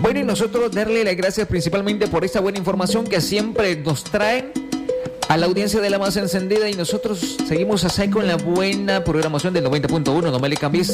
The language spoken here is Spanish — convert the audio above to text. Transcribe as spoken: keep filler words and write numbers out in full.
Bueno, y nosotros darle las gracias principalmente por esta buena información que siempre nos traen a la audiencia de La Más Encendida, y nosotros seguimos así con la buena programación del noventa punto uno. No me le cambies.